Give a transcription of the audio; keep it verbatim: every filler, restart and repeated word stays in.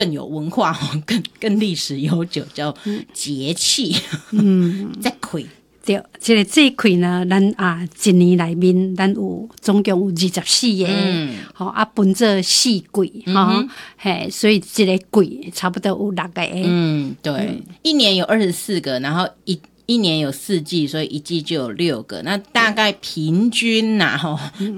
更有文化更更历史悠久，叫节气。 嗯， 节气对，这个节气呢，咱啊一年内面，咱有总共有二十四个， 嗯， 好、啊，分做四季，哈、嘿，所以这个季差不多有六个。 嗯，对，嗯、一年有二十四个，然后一。一年有四季，所以一季就有六个。那大概平均呐、啊，